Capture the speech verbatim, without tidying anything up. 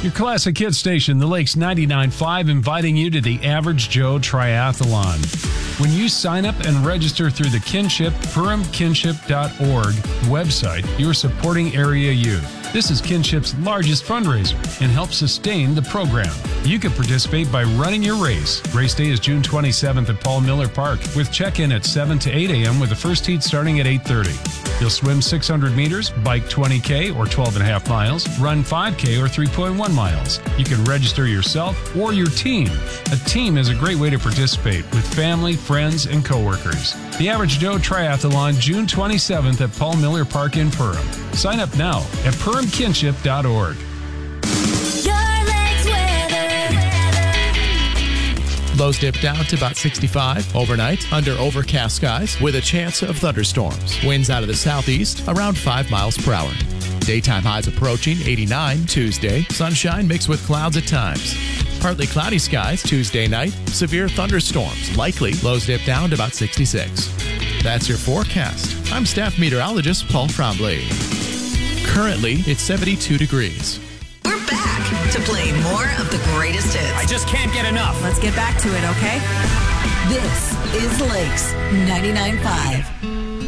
Your classic hit station, the Lakes ninety-nine point five, inviting you to the Average Joe Triathlon. When you sign up and register through the Kinship, Purim Kinship dot org website, you are supporting area youth. This is Kinship's largest fundraiser and helps sustain the program. You can participate by running your race. Race day is June twenty-seventh at Paul Miller Park, with check-in at seven to eight a.m. with the first heat starting at eight thirty. You'll swim six hundred meters, bike twenty K or twelve and a half miles, run five K or three point one miles. You can register yourself or your team. A team is a great way to participate with family, friends, and coworkers. The Average Joe Triathlon, June twenty-seventh at Paul Miller Park in Purim. Sign up now at Purim Kinship dot org. Lows dip down to about sixty-five overnight under overcast skies with a chance of thunderstorms. Winds out of the southeast around five miles per hour. Daytime highs approaching eighty-nine Tuesday. Sunshine mixed with clouds at times. Partly cloudy skies Tuesday night. Severe thunderstorms likely. Lows dip down to about sixty-six. That's your forecast. I'm staff meteorologist Paul Trombley. Currently, it's seventy-two degrees. We're back to play more of the greatest hits. I just can't get enough. Let's get back to it, okay? This is Lakes ninety-nine point five.